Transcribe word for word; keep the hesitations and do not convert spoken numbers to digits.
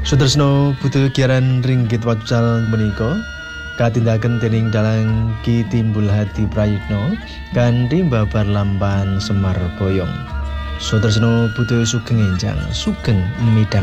Sutresno Butuh Giaran Ringgit Wacal menika katindakan dening Dalang Ki Timbul Hadi Prayitno kanthi babar lampan Semar Boyong. Sutresno Butuh Sugeng Enjang Sugeng Midang